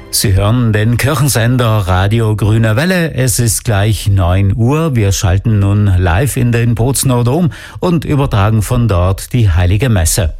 Sie hören den Kirchensender Radio Grüne Welle. Es ist gleich 9 Uhr. Wir schalten nun live in den Bozner Dom und übertragen von dort die Heilige Messe.